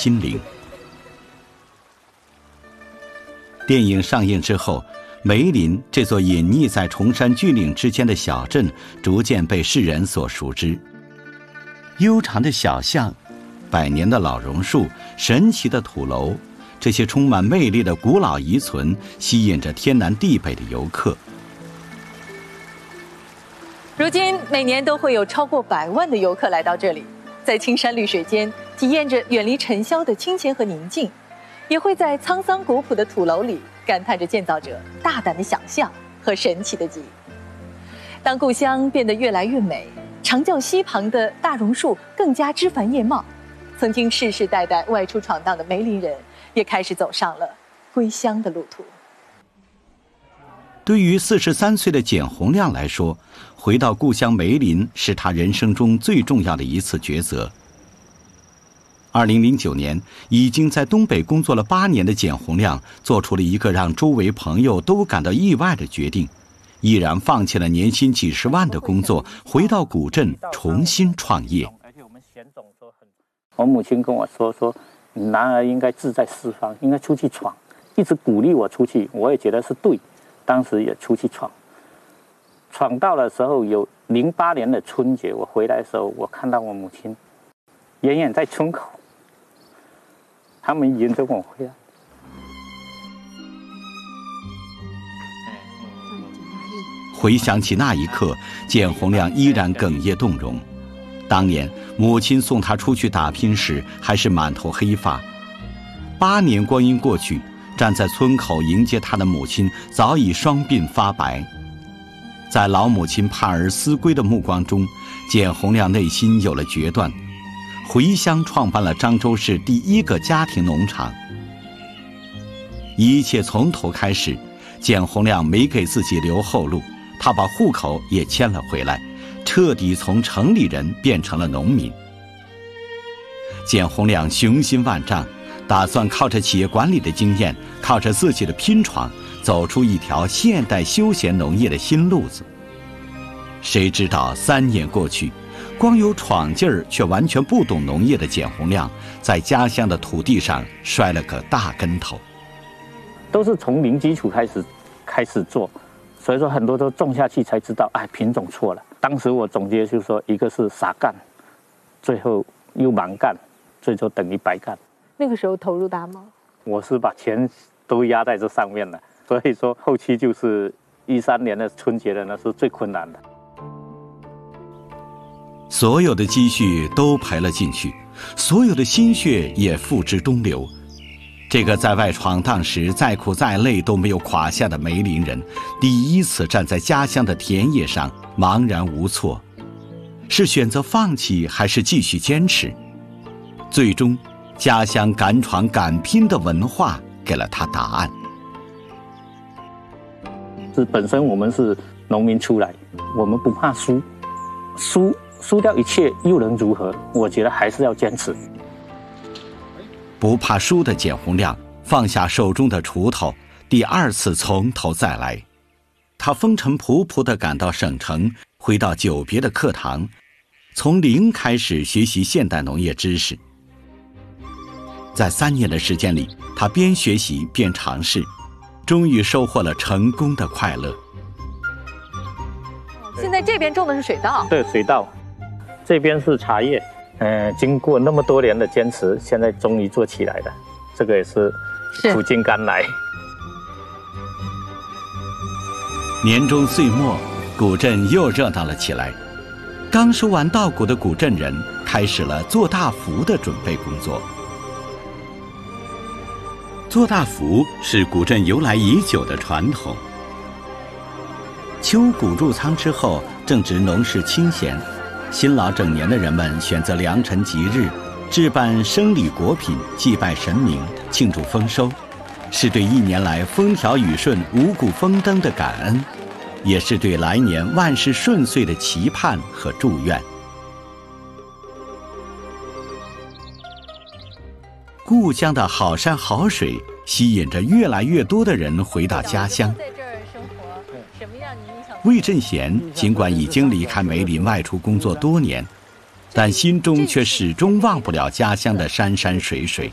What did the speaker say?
心灵。电影上映之后，梅林这座隐匿在崇山峻岭之间的小镇，逐渐被世人所熟知。悠长的小巷，百年的老榕树，神奇的土楼，这些充满魅力的古老遗存，吸引着天南地北的游客。 如今每年都会有超过100万的游客来到这里，在青山绿水间体验着远离尘嚣的清闲和宁静，也会在沧桑古朴的土楼里感叹着建造者大胆的想象和神奇的记忆。当故乡变得越来越美，长教溪旁的大榕树更加枝繁叶茂，曾经世世代代外出闯荡的梅林人也开始走上了归乡的路途。 对于43岁的简洪亮来说，回到故乡梅林是他人生中最重要的一次抉择。2009年，已经在东北工作了8年的简洪亮做出了一个让周围朋友都感到意外的决定，毅然放弃了年薪几十万的工作，回到古镇重新创业。 我母亲跟我说，男儿应该志在四方，应该出去闯，一直鼓励我出去，我也觉得是对，当时也出去闯。闯到的时候，有08年的春节，我回来的时候，我看到我母亲远远在村口，他们迎着我回来。 回想起那一刻，简洪亮依然哽咽动容。当年母亲送他出去打拼时，还是满头黑发。8年光阴过去，站在村口迎接他的母亲早已双鬓发白。在老母亲盼儿思归的目光中，简洪亮内心有了决断，回乡创办了漳州市第1个家庭农场。一切从头开始，简洪亮没给自己留后路，他把户口也迁了回来，彻底从城里人变成了农民。简洪亮雄心万丈，打算靠着企业管理的经验，靠着自己的拼闯，走出一条现代休闲农业的新路子。谁知道3年过去，光有闯劲儿却完全不懂农业的简洪亮，在家乡的土地上摔了个大跟头。 都是从零基础开始做，所以说很多都种下去才知道，品种错了。当时我总结就是说，一个是傻干，最后又盲干，最后等于白干。 那个时候投入大吗？ 我是把钱都压在这上面了，所以说后期就是13年的春节的那是最困难的。 所有的积蓄都赔了进去，所有的心血也付之东流。这个在外闯荡时再苦再累都没有垮下的梅林人，第一次站在家乡的田野上茫然无措，是选择放弃还是继续坚持？最终，家乡敢闯敢拼的文化给了他答案。 本身我们是农民出来，我们不怕输，输掉一切又能如何？我觉得还是要坚持。 不怕输的简洪亮放下手中的锄头，第2次从头再来。他风尘仆仆地赶到省城，回到久别的课堂，从零开始学习现代农业知识。在3年的时间里，他边学习边尝试，终于收获了成功的快乐。 现在这边种的是水稻， 对，水稻，这边是茶叶。经过那么多年的坚持，现在终于做起来了，这个也是苦尽甘来。 年终岁末，古镇又热闹了起来。刚收完稻谷的古镇人开始了做大福的准备工作。做大福是古镇由来已久的传统。秋谷入仓之后，正值农事清闲，辛劳整年的人们选择良辰吉日，置办生礼果品，祭拜神明，庆祝丰收，是对1年来风调雨顺、五谷丰登的感恩，也是对来年万事顺遂的期盼和祝愿。故乡的好山好水吸引着越来越多的人回到家乡。魏振贤尽管已经离开梅林外出工作多年，但心中却始终忘不了家乡的山山水水。